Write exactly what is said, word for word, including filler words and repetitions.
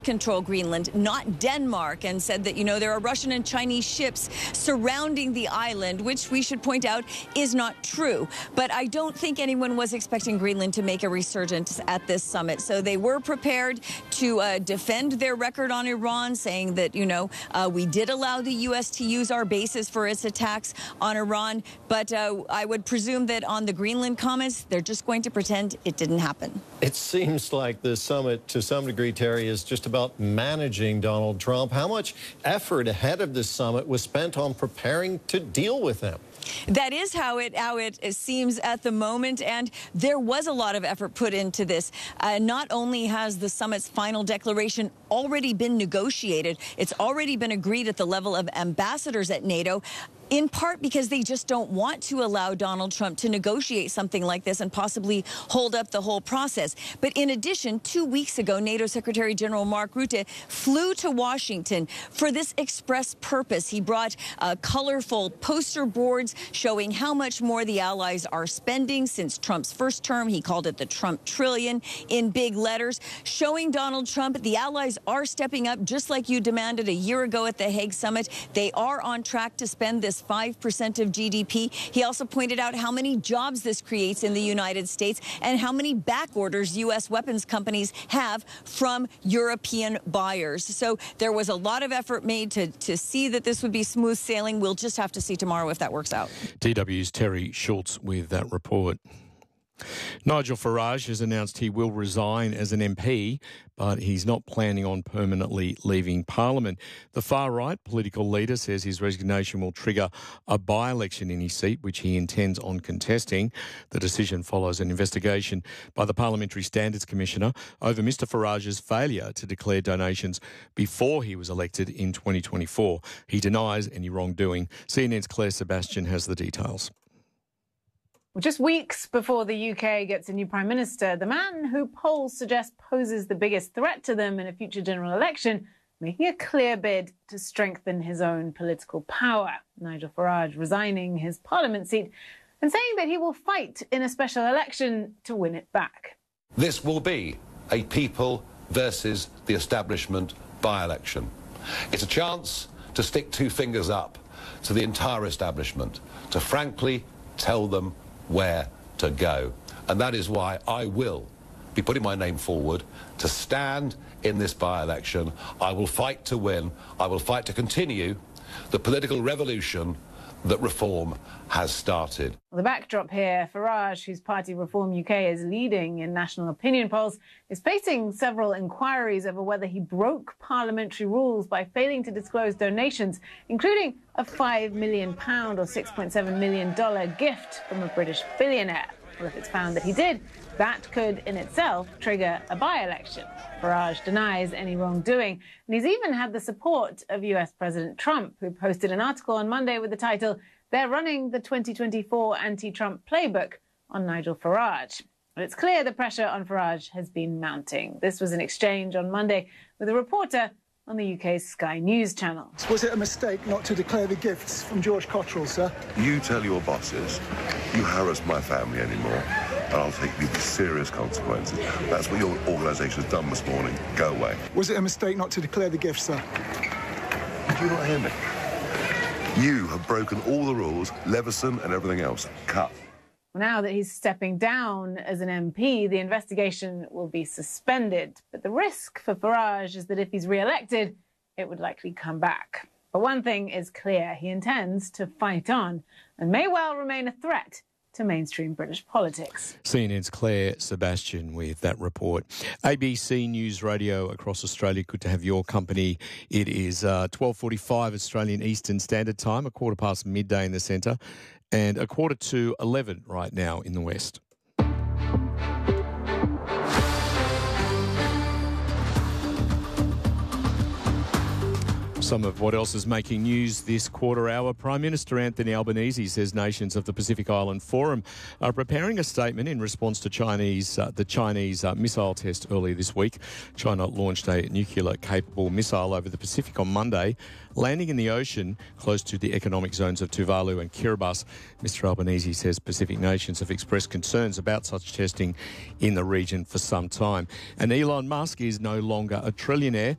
control Greenland, not Denmark, and said that, you know, there are Russian and Chinese ships surrounding the island, which we should point out is not true. But I don't think anyone was expecting Greenland to make a resurgence at this summit. So they were prepared to uh, defend their record on Iran, saying that, you know, uh, we did allow the U S to use our bases for its attacks on Iran. But uh, I would presume that on the Greenland comments, they're just going to pretend it didn't happen. It seems like the summit, to some degree, Terry, is just about managing Donald Trump. How much effort ahead of this summit was spent on preparing to deal with him? That is how it how it seems at the moment, and there was a lot of effort put into this. Uh, not only has the summit's final declaration already been negotiated, it's already been agreed at the level of ambassadors at NATO, in part because they just don't want to allow Donald Trump to negotiate something like this and possibly hold up the whole process. But in addition, two weeks ago, NATO Secretary General Mark Rutte flew to Washington for this express purpose. He brought uh, colorful poster boards showing how much more the allies are spending since Trump's first term. He called it the Trump trillion in big letters, showing Donald Trump the allies are stepping up just like you demanded a year ago at the Hague summit. They are on track to spend this five percent of G D P. He also pointed out how many jobs this creates in the United States and how many back orders U S weapons companies have from European buyers. So there was a lot of effort made to, to see that this would be smooth sailing. We'll just have to see tomorrow if that works out. D W's Terry Schultz with that report. Nigel Farage has announced he will resign as an M P, but he's not planning on permanently leaving Parliament. The far-right political leader says his resignation will trigger a by-election in his seat, which he intends on contesting. The decision follows an investigation by the Parliamentary Standards Commissioner over Mr Farage's failure to declare donations before he was elected in twenty twenty-four. He denies any wrongdoing. C N N's Claire Sebastian has the details. Well, just weeks before the U K gets a new Prime Minister, the man who polls suggest poses the biggest threat to them in a future general election, making a clear bid to strengthen his own political power. Nigel Farage resigning his Parliament seat and saying that he will fight in a special election to win it back. This will be a people versus the establishment by-election. It's a chance to stick two fingers up to the entire establishment, to frankly tell them where to go. And that is why I will be putting my name forward to stand in this by-election. I will fight to win. I will fight to continue the political revolution that Reform has started. Well, the backdrop here, Farage, whose party Reform U K is leading in national opinion polls, is facing several inquiries over whether he broke parliamentary rules by failing to disclose donations, including a five million pounds or six point seven million dollars gift from a British billionaire. Well, if it's found that he did, that could in itself trigger a by-election. Farage denies any wrongdoing, and he's even had the support of U S President Trump, who posted an article on Monday with the title, "They're running the twenty twenty-four anti-Trump playbook on Nigel Farage." But it's clear the pressure on Farage has been mounting. This was an exchange on Monday with a reporter on the U K's Sky News channel. Was it a mistake not to declare the gifts from George Cottrell, sir? You tell your bosses you harass my family anymore, and I'll take you to serious consequences. That's what your organisation has done this morning. Go away. Was it a mistake not to declare the gifts, sir? Did you not hear me? You have broken all the rules, Leveson and everything else. Cut. Now that he's stepping down as an M P, the investigation will be suspended. But the risk for Farage is that if he's re-elected, it would likely come back. But one thing is clear, he intends to fight on and may well remain a threat to mainstream British politics. C N N's Claire Sebastian with that report. A B C News Radio across Australia, good to have your company. It is uh, twelve forty-five Australian Eastern Standard Time, a quarter past midday in the centre, and a quarter to eleven right now in the west. Some of what else is making news this quarter hour. Prime Minister Anthony Albanese says nations of the Pacific Island Forum are preparing a statement in response to Chinese uh, the Chinese uh, missile test earlier this week. China launched a nuclear-capable missile over the Pacific on Monday, landing in the ocean close to the economic zones of Tuvalu and Kiribati. Mister Albanese says Pacific nations have expressed concerns about such testing in the region for some time. And Elon Musk is no longer a trillionaire.